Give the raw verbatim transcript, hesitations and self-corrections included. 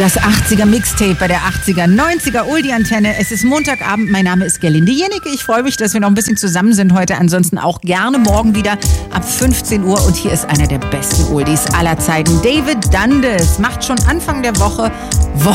Das achtziger Mixtape bei der achtziger, neunziger Oldie-Antenne. Es ist Montagabend, mein Name ist Gerlinde Jennecke. Ich freue mich, dass wir noch ein bisschen zusammen sind heute. Ansonsten auch gerne morgen wieder ab fünfzehn Uhr. Und hier ist einer der besten Oldies aller Zeiten. David Dundas macht schon Anfang der Woche